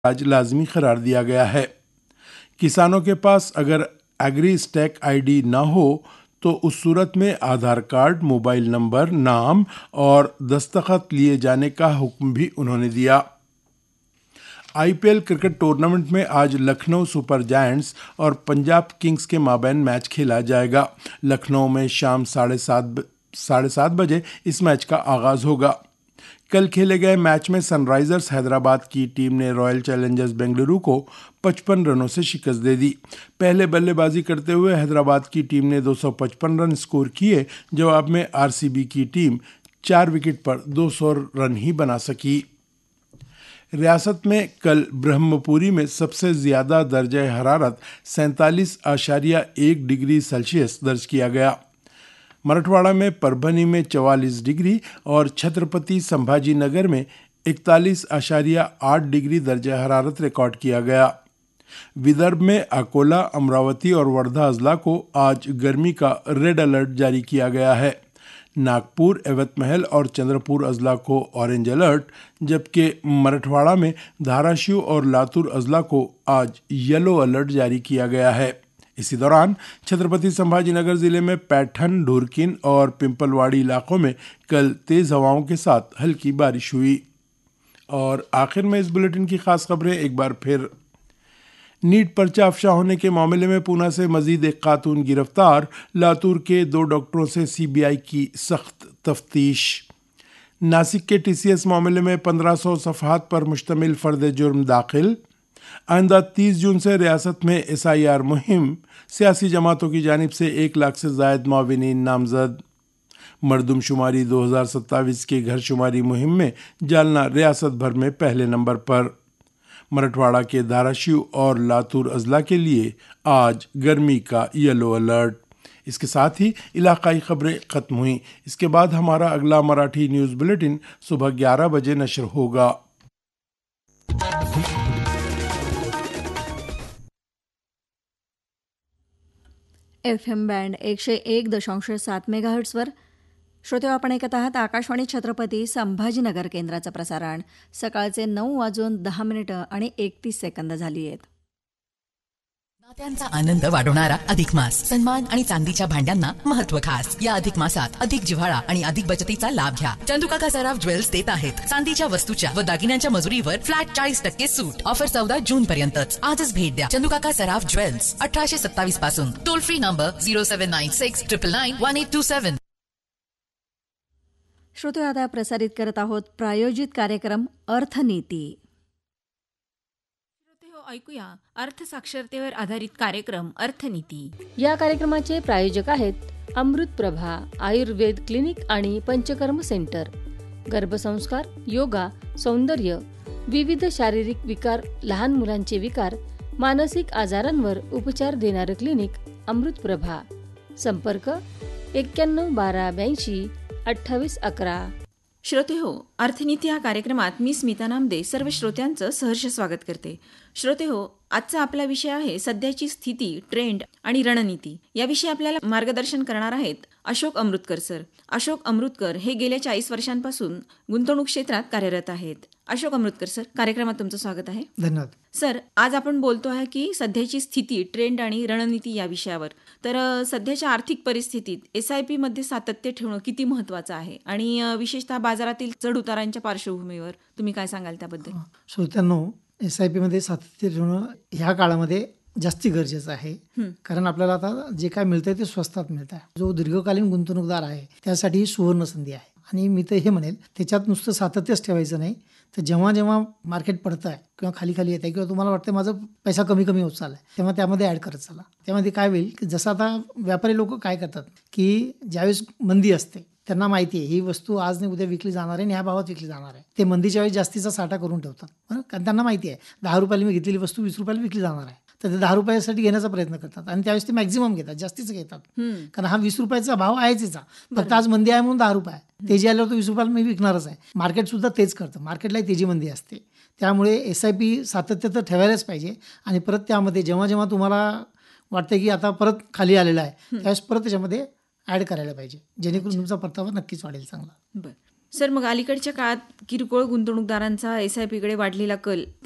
आज लाजमी करार दिया गया है। किसानों के पास अगर एग्री स्टैक आईडी न हो तो उस सूरत में आधार कार्ड, मोबाइल नंबर, नाम और दस्तखत लिए जाने का हुक्म भी उन्होंने दिया। आईपीएल क्रिकेट टूर्नामेंट में आज लखनऊ सुपर जायंट्स और पंजाब किंग्स के माबैन मैच खेला जाएगा। लखनऊ में शाम 7:30 बजे इस मैच का आगाज होगा। कल खेले गए मैच में सनराइजर्स हैदराबाद की टीम ने रॉयल चैलेंजर्स बेंगलुरु को 55 रनों से शिकस्त दे दी। पहले बल्लेबाजी करते हुए हैदराबाद की टीम ने 255 रन स्कोर किए। जवाब में आरसीबी की टीम 4 विकेट पर 200 रन ही बना सकी। रियासत में कल ब्रह्मपुरी में सबसे ज्यादा दर्जे हरारत 47.1 डिग्री सेल्सियस दर्ज किया गया। मराठवाड़ा में परभनी में 44 डिग्री और छत्रपति संभाजी नगर में 41.8 डिग्री दर्जे हरारत रिकॉर्ड किया गया। विदर्भ में अकोला, अमरावती और वर्धा अजला को आज गर्मी का रेड अलर्ट जारी किया गया है। नागपुर, एवतमहल और चंद्रपुर अजला को ऑरेंज अलर्ट, जबकि मराठवाड़ा में धाराशिव और लातूर अजला को आज येलो अलर्ट जारी किया गया है। इसी दौरान छत्रपति संभाजीनगर जिले में पैठन, ढुरकिन और पिंपलवाड़ी इलाकों में कल तेज हवाओं के साथ हल्की बारिश हुई। और आखिर में इस बुलेटिन की खास खबरें एक बार फिर। नीट पर्चा अफशा होने के मामले में पूना से मजीद एक खातून गिरफ्तार। लातूर के 2 डॉक्टरों से सीबीआई की सख्त तफ्तीश। नासिक के टीसीएस मामले में 1500 सफ़हात पर मुश्तमिल फर्द जुर्म दाखिल। आइंदा 30 जून से रियासत में एसआईआर मुहिम। सियासी जमातों की जानिब से 1 लाख से ज़ायद मुआविनीन नामजद। मरदमशुमारी 2027 के घर शुमारी मुहिम में जालना रियासत भर में पहले नंबर पर। मराठवाड़ा के धाराशिव और लातूर अजला के लिए आज गर्मी का येलो अलर्ट। इसके साथ ही इलाकाई खबरें खत्म हुई। इसके बाद हमारा अगला मराठी न्यूज़ बुलेटिन सुबह 11 बजे नशर होगा। FM बँड 101.7 मेगाहर्ट्झवर श्रोते आपण ऐकत आहात आकाशवाणी छत्रपती संभाजीनगर केंद्राचं प्रसारण। सकाळचे 9:10 आणि 31 सेकंद झाली आहेत। नात्यांचा आनंद वाढवणारा अधिक मास, सन्मान आणि चांदीच्या भांड्यांना महत्व खास। या अधिक मासात अधिक जिव्हाळा आणि अधिक बचतीचा लाभ घ्या। चंदुकाका सराफ ज्वेल्स देत आहेत चांदीच्या वस्तूच्या व दागिन्यांच्या मजुरीवर फ्लॅट 40% सूट। ऑफर 14 जून पर्यंतच। आजच भेट द्या चंदुकाका सराफ ज्वेल्स, 1827 पासून। Toll free number 0796 999 1827। श्रोते आता प्रसारित करत आहोत प्रायोजित कार्यक्रम अर्थनीती। ऐकूया अर्थसाक्षरतेवर आधारित कार्यक्रम अर्थनीती। या कार्यक्रमाचे प्रायोजक आहेत अमृतप्रभा आयुर्वेद क्लिनिक आणि पंचकर्म सेंटर। गर्भसंस्कार, योगा, सौंदर्य, विविध शारीरिक विकार, लहान मुलांचे विकार, मानसिक आजारांवर उपचार देणारे क्लिनिक अमृतप्रभा। संपर्क 91 12 82 28 11। श्रोते हो, अर्थनीती या कार्यक्रमात मी स्मिता नामदे सर्व श्रोत्यांचं सहर्ष स्वागत करते। श्रोते हो, आजचा आपला विषय आहे सध्याची स्थिती, ट्रेंड आणि रणनीती। याविषयी आपल्याला मार्गदर्शन करणार आहेत अशोक अमृतकर सर। अशोक अमृतकर हे गेल्या 40 वर्षांपासून गुंतवणूक क्षेत्रात कार्यरत आहेत। अशोक अमृतकर सर, कार्यक्रमात तुमचं स्वागत आहे। धन्यवाद सर। आज आपण बोलतो आहे की सध्याची स्थिती, ट्रेंड आणि रणनीती या विषयावर। तर सध्याच्या आर्थिक परिस्थितीत SIP मध्ये सातत्य ठेवणं किती महत्त्वाचं आहे आणि विशेषतः बाजारातील चढउतारांच्या पार्श्वभूमीवर तुम्ही काय सांगाल त्याबद्दल? श्रोत्यांनो, SIP मध्ये सातत्य ठेवणं ह्या काळामध्ये जास्ती गरजेचं आहे। कारण आपल्याला आता जे काय मिळतंय ते स्वस्तात मिळत आहे। जो दीर्घकालीन गुंतवणूकदार आहे त्यासाठी ही सुवर्ण संधी आहे। आणि मी तर हे म्हणेल त्याच्यात नुसतं सातत्यच ठेवायचं नाही, तर जेव्हा जेव्हा मार्केट पडतं आहे किंवा खाली खाली येत आहे किंवा तुम्हाला वाटतं माझं पैसा कमी कमी होत चालला आहे, तेव्हा त्यामध्ये ॲड करत चाला। त्यामध्ये काय होईल की जसं आता व्यापारी लोक काय करतात की ज्यावेळेस मंदी असते त्यांना माहिती आहे ही वस्तू आज नाही उद्या विकली जाणार आहे आणि ह्या भावात विकली जाणार आहे, ते मंदीच्या वेळेस जास्तीचा साठा करून ठेवतात। कारण त्यांना माहिती आहे 10 रुपयाला मी घेतलेली वस्तू 20 रुपयाला विकली जाणार आहे, तर ते 10 रुपयासाठी घेण्याचा प्रयत्न करतात आणि त्यावेळेस ते मॅक्झिमम घेतात, जास्तीच घेतात। कारण हा 20 रुपयाचा भाव आहेच याचा, फक्त आज मंदी आहे म्हणून 10 रुपये आहे, तेजी आल्यावर तो 20 रुपयाला मी विकणारच आहे। मार्केट सुद्धा तेच करतं, मार्केटलाही तेजी मंदी असते। त्यामुळे SIP सातत्य तर ठेवायलाच पाहिजे आणि परत त्यामध्ये जेव्हा जेव्हा तुम्हाला वाटतं की आता परत खाली आलेला आहे त्यावेळेस परत त्याच्यामध्ये ॲड करायला पाहिजे, जेणेकरून तुमचा परतावा नक्कीच वाढेल चांगला। बरं सर, मग अलीकडच्या काळात किरकोळ गुंतवणूकदारांचा SIP कडे वाढलेला कल